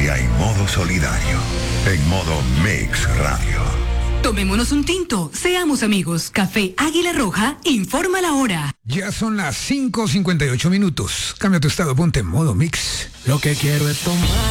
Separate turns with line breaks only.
familia en modo solidario. En modo Mix Radio.
Tomémonos un tinto, seamos amigos. Café Águila Roja informa la hora.
Ya son las 5:58 minutos. Cambia tu estado, ponte en modo Mix.
Lo que quiero es tomar